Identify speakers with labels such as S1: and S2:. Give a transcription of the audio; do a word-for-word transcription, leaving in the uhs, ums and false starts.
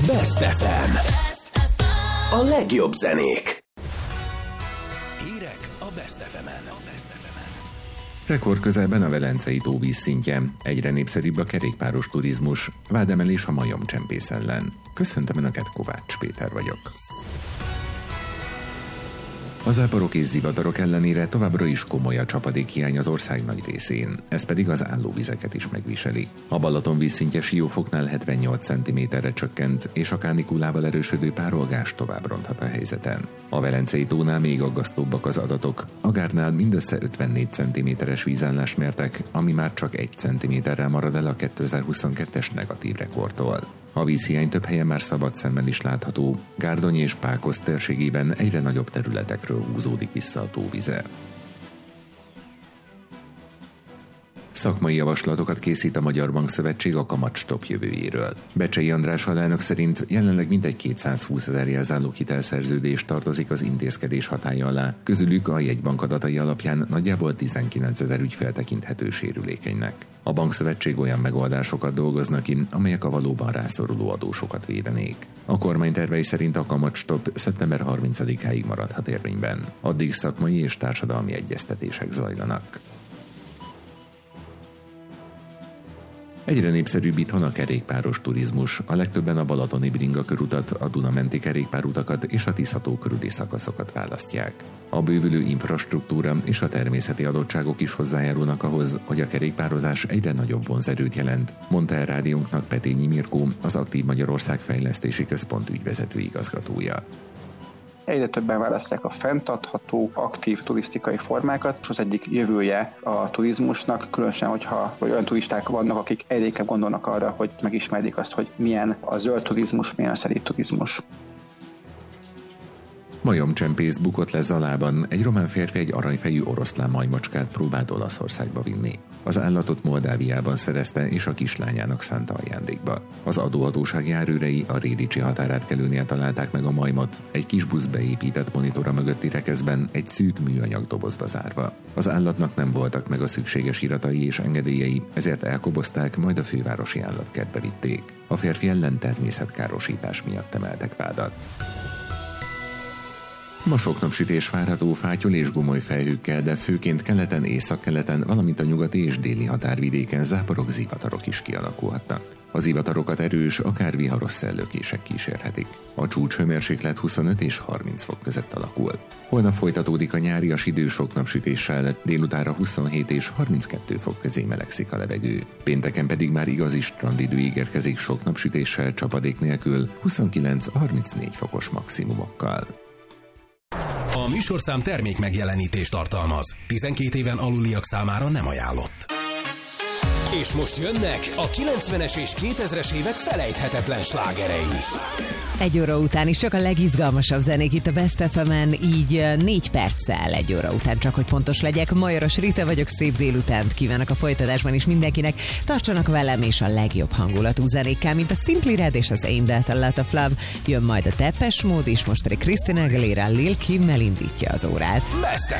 S1: Best ef em. A legjobb zenék. Hírek a Best ef emen.
S2: Rekord közelben a Velencei tó vízszintje, egyre népszerűbb a kerékpáros turizmus, vádemelés a majomcsempész ellen. Köszöntöm Önöket, Kovács Péter vagyok. A záporok és zivatarok ellenére továbbra is komoly a csapadékhiány az ország nagy részén, ez pedig az állóvizeket is megviseli. A Balaton vízszintje Siófoknál hetvennyolc centiméterre csökkent, és a kánikulával erősödő párolgás tovább ronthat a helyzeten. A Velencei tónál még aggasztóbbak az adatok. Agárnál mindössze ötvennégy centiméteres vízállást mértek, ami már csak egy centiméterrel marad el a kétezer-huszonkettes negatív rekordtól. A vízhiány több helyen már szabad szemmel is látható. Gárdony és Pákosz térségében egyre nagyobb területekről húzódik vissza a tóvize. Szakmai javaslatokat készít a Magyar Bankszövetség a kamatstopp jövőjéről. Becsei András alelnök szerint jelenleg mintegy kétszázhúszezer jelzálók hitelszerződés tartozik az intézkedés hatálya alá, közülük a jegybank adatai alapján nagyjából tizenkilencezer ügyfél tekinthető sérülékenynek. A Bankszövetség olyan megoldásokat dolgoznak ki, amelyek a valóban rászoruló adósokat védenék. A kormány tervei szerint a kamatstopp szeptember harmincadikáig maradhat érvényben. Addig szakmai és társadalmi egyeztetések zajlanak. Egyre népszerűbb itthon a kerékpáros turizmus, a legtöbben a balatoni bringa körutat, a Duna-menti kerékpárutakat és a Tisza-tó körüli szakaszokat választják. A bővülő infrastruktúra és a természeti adottságok is hozzájárulnak ahhoz, hogy a kerékpározás egyre nagyobb vonzerőt jelent, mondta el rádiónknak Petényi Mirkó, az Aktív Magyarország Fejlesztési Központ ügyvezető igazgatója.
S3: Egyre többen választják a fenntartható, aktív turisztikai formákat, és az egyik jövője a turizmusnak, különösen, hogyha olyan turisták vannak, akik egyre inkább gondolnak arra, hogy megismerjék azt, hogy milyen a zöld turizmus, milyen a szerény turizmus.
S2: Majomcsempész bukott le Zalában, egy román férfi egy aranyfejű oroszlán majmocskát próbált Olaszországba vinni. Az állatot Moldáviában szerezte és a kislányának szánta ajándékba. Az adóhatóság járőrei a Rédicsi határátkelőnél találták meg a majmot, egy kis busz beépített monitora mögötti rekeszben, egy szűk műanyag dobozba zárva. Az állatnak nem voltak meg a szükséges iratai és engedélyei, ezért elkobozták, majd a fővárosi állatkertbe vitték. A férfi ellen természetkárosítás miatt emeltek vádat. Ma sok napsütés várható fátyol és gomoly felhőkkel, de főként keleten, északkeleten, valamint a nyugati és déli határvidéken záporok, zivatarok is kialakulhatnak. Az zivatarokat erős, akár viharos szellőkések kísérhetik. A csúcshőmérséklet huszonöt és harminc fok között alakul. Holnap folytatódik a nyárias idő sok napsütéssel, délutára huszonhét és harminckettő fok közé melegszik a levegő. Pénteken pedig már igazi strandidő ígérkezik sok napsütéssel, csapadék nélkül, huszonkilenc-harmincnégy fokos maximumokkal.
S1: A műsorszám termék megjelenítést tartalmaz. tizenkét éven aluliak számára nem ajánlott. És most jönnek a kilencvenes és kétezres évek felejthetetlen slágerei.
S4: Egy óra után is csak a legizgalmasabb zenék itt a Best ef emen, így négy perccel egy óra után, csak hogy pontos legyek. Majoros Rita vagyok, szép délutánt kívánok a folytatásban is mindenkinek. Tartsanak velem és a legjobb hangulatú zenékkel, mint a Simply Red és az Ain't That a Lot of Love. Jön majd a Depeche Mode, és most pedig Christina Aguilera Lil Kimmel indítja az órát.
S1: Best ef